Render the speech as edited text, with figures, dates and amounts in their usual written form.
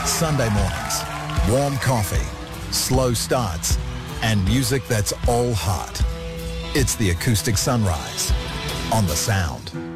Sunday mornings, warm coffee, slow starts, and music that's all heart. It's the Acoustic Sunrise on The Sound.